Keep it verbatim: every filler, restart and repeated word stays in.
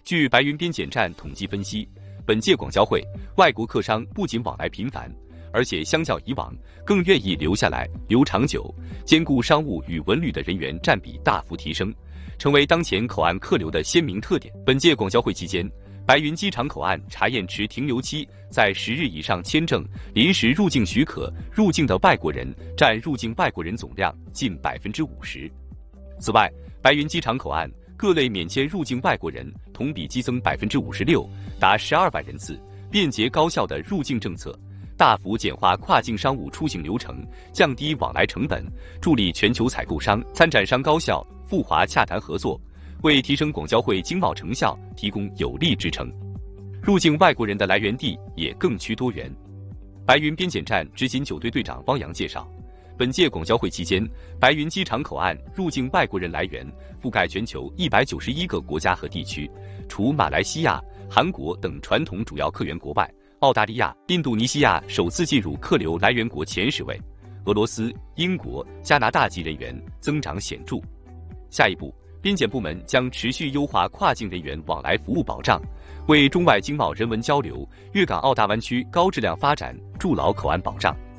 据白云边检站统计分析，本届广交会，外国客商不仅往来频繁，而且相较以往，更愿意留下来、留长久，兼顾商务与文旅的人员占比大幅提升，成为当前口岸客流的鲜明特点。本届广交会期间，白云机场口岸查验持停留期在十日以上签证、临时入境许可入境的外国人占入境外国人总量近百分之五十。此外，白云机场口岸各类免签入境外国人同比激增百分之五十六，达十二万人次，便捷高效的入境政策，大幅简化跨境商务出行流程，降低往来成本，助力全球采购商、参展商高效赴华洽谈合作，为提升广交会经贸成效提供有力支撑。入境外国人的来源地也更趋多元。白云边检站执勤九队队长汪洋介绍，本届广交会期间，白云机场口岸入境外国人来源覆盖全球一百九十一个国家和地区，除马来西亚、韩国等传统主要客源国外，澳大利亚、印度尼西亚首次进入客流来源国前十位，俄罗斯、英国、加拿大籍人员增长显著。下一步，边检部门将持续优化跨境人员往来服务保障，为中外经贸人文交流、粤港澳大湾区高质量发展筑牢口岸保障。